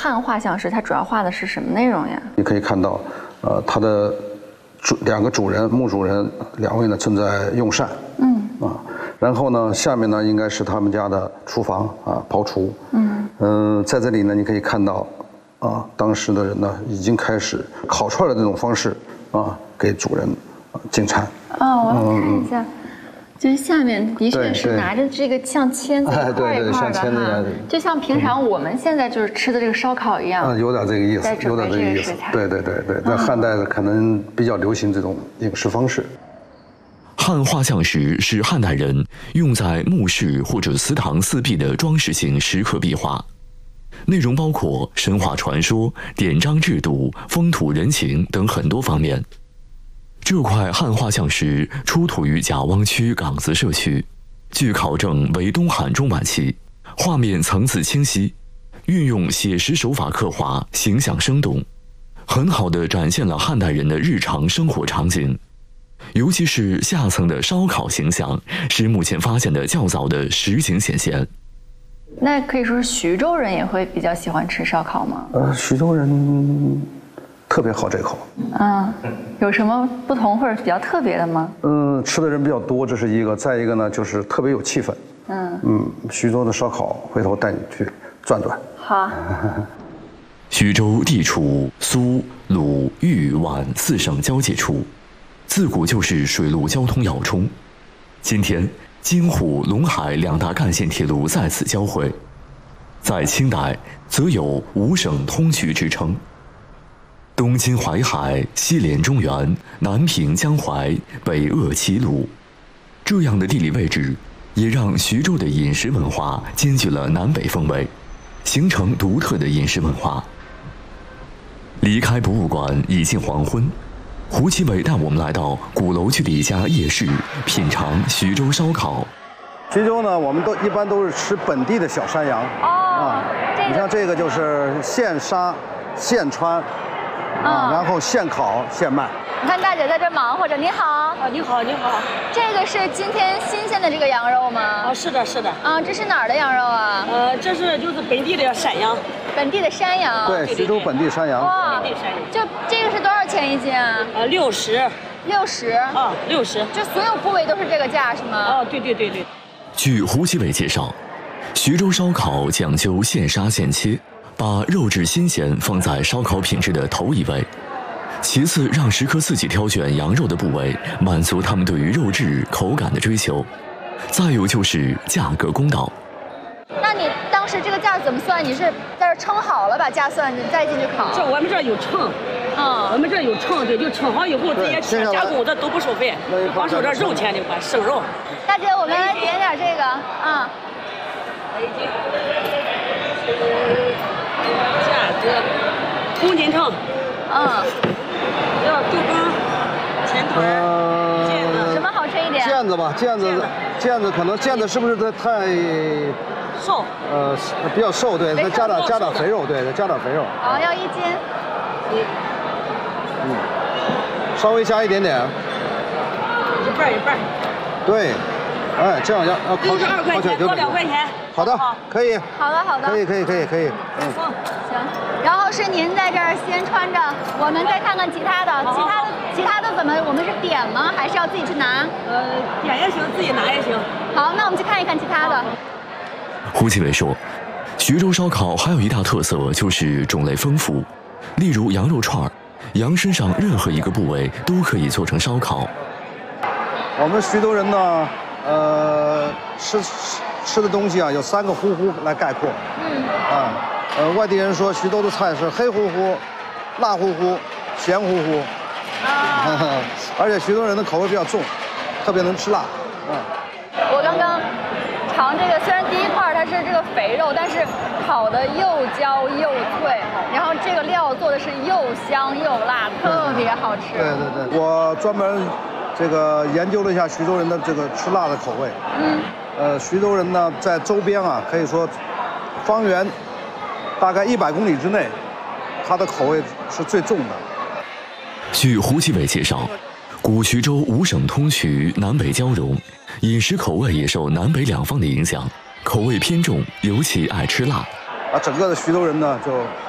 汉画像石它主要画的是什么内容呀？ 你可以看到，它的两个主人，墓主人2位呢正在用膳，然后呢下面呢应该是他们家的厨房刨厨，在这里呢你可以看到，当时的人呢已经开始烤串的这种方式给主人进餐。 我来看一下。就是下面的确是拿着这个像签子一块一块的哈，就像平常我们现在就是吃的这个烧烤一样， 有点这个意思，有点这个意思。对，在汉代的可能比较流行这种饮食方式。 汉画像石是汉代人用在墓室或者祠堂四壁的装饰性石刻壁画，内容包括神话传说、典章制度、风土人情等很多方面。这块汉画像石出土于贾汪区岗子社区，据考证为东汉中晚期，画面层次清晰，运用写实手法刻画，形象生动，很好地展现了汉代人的日常生活场景。尤其是下层的烧烤形象，是目前发现的较早的实景显现。 那可以说是徐州人也会比较喜欢吃烧烤吗？ 徐州人特别好这口。 有什么不同或者比较特别的吗？ 吃的人比较多，这是一个。再一个呢，就是特别有气氛。徐州的烧烤，回头带你去转转。 好。 徐州地处苏、鲁、豫、皖4省交界处，自古就是水陆交通要冲。今天，京沪、陇海2大干线铁路在此交汇。在清代，则有5省通衢之称。东经淮海，西连中原，南平江淮，北扼齐鲁，这样的地理位置，也让徐州的饮食文化兼具了南北风味，形成独特的饮食文化。离开博物馆已近黄昏，胡奇伟带我们来到鼓楼区的一家夜市，品尝徐州烧烤。 徐州呢，我们一般都是吃本地的小山羊。你像这个就是现杀、现穿。然后现烤现卖。 你看大姐在这忙活着，你好。 你好，你好。 这个是今天新鲜的这个羊肉吗？ 是的，是的。 这是哪儿的羊肉啊？ 这是就是本地的山羊。 本地的山羊。 对，徐州本地山羊。 哇，就这个是多少钱一斤啊 ？60。 60。 60。 就所有部位都是这个价是吗？ 对。 据胡奇伟介绍，徐州烧烤讲究现杀现切。把肉质新鲜放在烧烤品质的头一位，其次让食客自己挑选羊肉的部位，满足他们对于肉质口感的追求。再有就是价格公道。 那你当时这个价怎么算？你是在这称好了把价算，你再进去烤？ 我们这有称，我们这有称，对，就称好以后这些切加工的都不收费，光收这肉钱的话，生肉。 大姐，我们来点点这个价格，公斤称。要豆干、前腿、腱子。 什么好吃一点？ 腱子吧，腱子可能腱子是不是太瘦？ 比较瘦，对，再加点肥肉，对，再加点肥肉。 好，要1斤。 稍微加一点点。 一半。 对，这样要 62块钱，多2块钱。 好的，可以。 好的。 可以。 行。然后是您在这儿先穿着，我们再看看其他的。其他的怎么？我们是点吗？还是要自己去拿？ 点也行，自己拿也行。 好，那我们去看一看其他的。 胡奇伟说，徐州烧烤还有一大特色就是种类丰富，例如羊肉串，羊身上任何一个部位都可以做成烧烤。 我们徐州人呢，吃的东西有3个呼呼来概括。外地人说徐州的菜是黑乎乎、辣乎乎、咸乎乎。而且徐州人的口味比较重，特别能吃辣。 我刚刚尝这个，虽然第一块它是这个肥肉，但是烤的又焦又脆，然后这个料做的是又香又辣，特别好吃。 对，我专门研究了一下徐州人的这个吃辣的口味。徐州人呢在周边可以说方圆大概100公里之内，它的口味是最重的。 据胡奇伟介绍，古徐州5省通衢，南北交融，饮食口味也受南北2方的影响，口味偏重，尤其爱吃辣。 整个的徐州人呢就